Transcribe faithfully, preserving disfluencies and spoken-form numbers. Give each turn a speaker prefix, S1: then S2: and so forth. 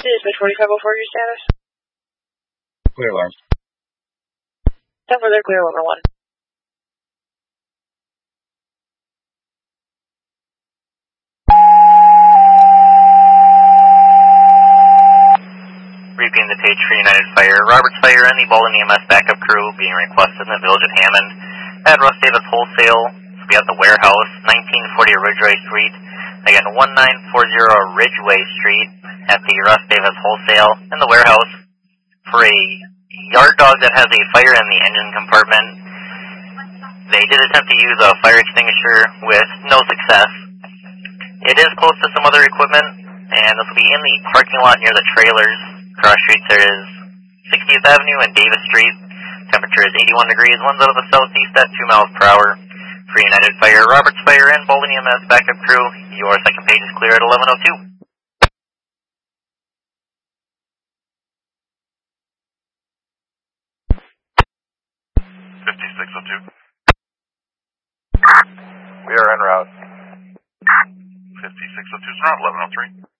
S1: Dispatch forty-five oh four, your status?
S2: Clear alarms.
S1: ten for their clear, over one.
S3: Repeating the page for United Fire, Roberts Fire and the Baldwin E M S backup crew being requested in the village of Hammond at Russ Davis Wholesale. This will be at the warehouse, nineteen forty Ridgeway Street. Again, nineteen forty Ridgeway Street at the Russ Davis Wholesale in the warehouse for a yard dog that has a fire in the engine compartment. They did attempt to use a fire extinguisher with no success. It is close to some other equipment, and this will be in the parking lot near the trailers. Cross streets there is sixtieth Avenue and Davis Street. Temperature is eighty-one degrees, winds out of the southeast at two miles per hour. For United Fire, Roberts Fire, and Baldwin E M S backup crew, your second page is clear at eleven oh two.
S4: fifty-six oh two.
S5: We are en route.
S4: fifty-six oh two is route eleven oh three.